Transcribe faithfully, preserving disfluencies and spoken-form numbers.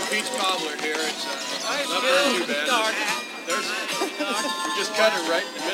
peach cobbler here. It's uh, Nice not very move, too bad. Doc. There's, we just cut it right in